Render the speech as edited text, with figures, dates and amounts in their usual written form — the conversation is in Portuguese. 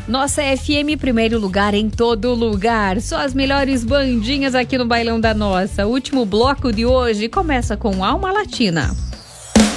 Nossa FM, primeiro lugar em todo lugar. Só as melhores bandinhas aqui no Bailão da Nossa. O último bloco de hoje começa com Alma Latina.